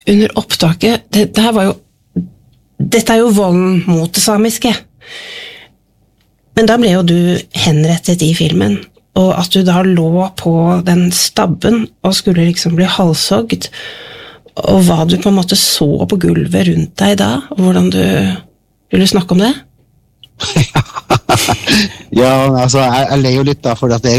under opptaket, dette er jo volden mot det samiske. Men da ble jo du henrettet i filmen, og at du da lå på den stabben og skulle liksom bli halshogd, og hva du på en måte så på gulvet rundt deg da, og hvordan vil du snakke om det? Ja, altså, jeg ler jo litt da, for at det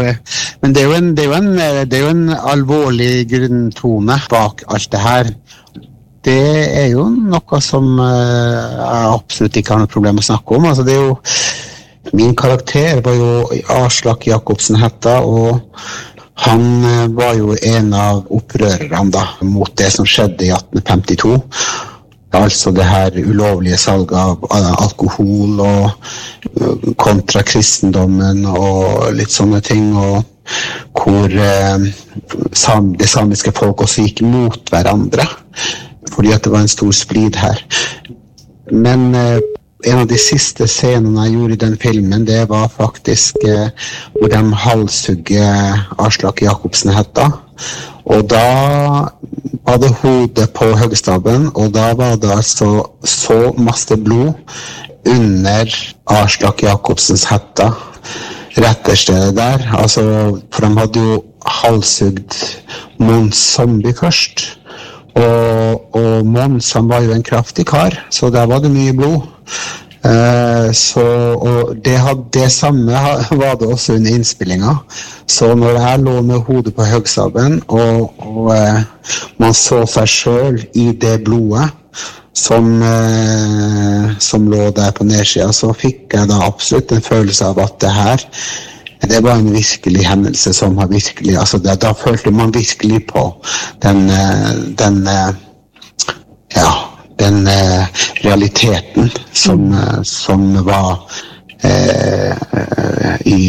er jo en alvorlig grunntone bak alt det her. Det er jo noe som jeg absolutt ikke har noe problem å snakke om. Altså, det er jo, min karakter var jo Aslak Jacobsen Hætta, og han var jo en av opprørerne da, mot det som skjedde i 1852. Altså det her ulovlige salget av alkohol og kontra kristendommen og litt sånne ting, og hvor det samiske folk også gikk mot hverandre, fordi at det var en stor splid her. Men en av de siste scenene jeg gjorde i den filmen, det var faktisk hvor de halshugger Aslak Jacobsen Hætta. Og da var det hodet på høgstabben, og da var det altså så masse blod under Aslak Jacobsens Hætta, retterstedet der. Altså, for de hadde jo halshugd Mons Zombie først, og Mons, han var jo en kraftig kar, så der var det mye blod. Og det samme var det også under innspillinga. Så når jeg lå med hodet på høgstabben og man så seg selv i det blodet som lå der på nedsida, så fikk jeg da absolutt en følelse av at det var en virkelig hendelse som har virkelig, altså da følte man virkelig på den realiteten som var i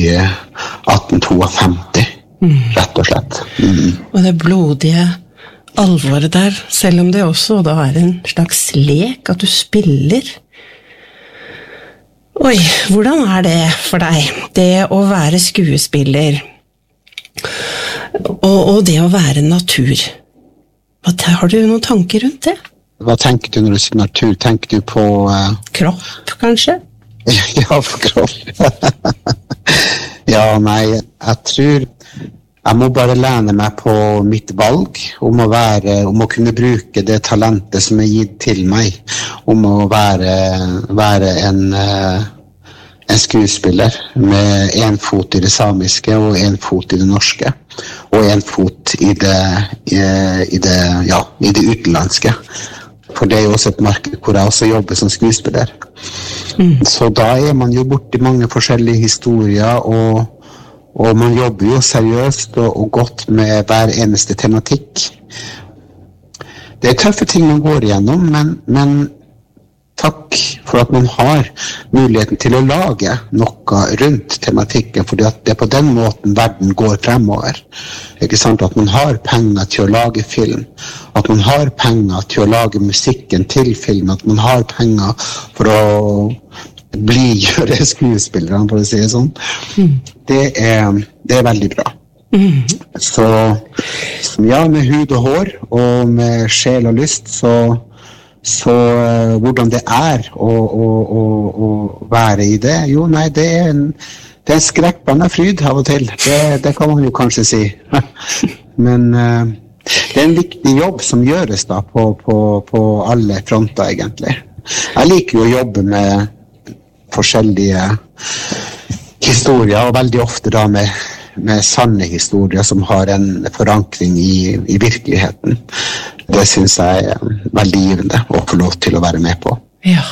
1852, rett og slett. Og det blodige alvoret der, selv om det også da er en slags lek at du spiller. Oi, hvordan er det for deg, det å være skuespiller, og det å være natur? Har du noen tanker rundt det? Hva tenker du når du sier natur? Tenker du på kropp, kanskje? Ja, på kropp. Ja, nei, jeg tror jeg må bare lene meg på mitt valg om å kunne bruke det talentet som er gitt til meg, om å være en skuespiller med en fot i det samiske og en fot i det norske, og en fot i det utenlandske. For det er jo også et marked hvor jeg også jobber som skuespiller. Så da er man jo borti mange forskjellige historier, og man jobber jo seriøst og godt med hver eneste tematikk. Det er tøffe ting man går igjennom, men takk for at man har muligheten til å lage noe rundt tematikken, fordi at det er på den måten verden går fremover. Ikke sant? At man har penger til å lage film, at man har penger til å lage musikken til film, at man har penger for å gjøre skuespillere, for å si det sånn. Det er veldig bra. Så ja, med hud og hår, og med sjel og lyst, så hvordan det er å være i det, jo nei, det er en skrekkende fryd av og til, det kan man jo kanskje si. Men det er en viktig jobb som gjøres da på alle fronter egentlig. Jeg liker jo å jobbe med forskjellige historier, og veldig ofte da med sanne historier som har en forankring i virkeligheten. Det synes jeg er veldig givende å få lov til å være med på. Ja.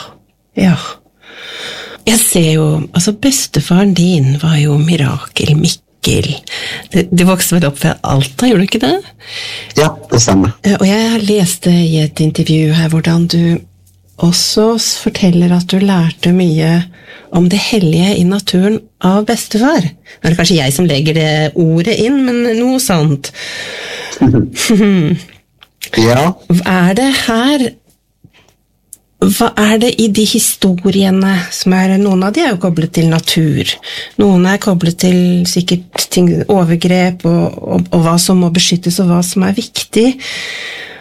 Jeg ser jo, altså bestefaren din var jo Mirakel Mikkel. Du vokste vel opp ved Alta, gjorde du ikke det? Ja, det stemmer. Og jeg leste i et intervju her hvordan du også forteller at du lærte mye om det hellige i naturen av bestefar. Nå er det kanskje jeg som legger det ordet inn, men noe sånt. Ja. Hva er det i de historiene som noen av de er jo koblet til natur, noen er koblet til sikkert ting, overgrep og hva som må beskyttes og hva som er viktig.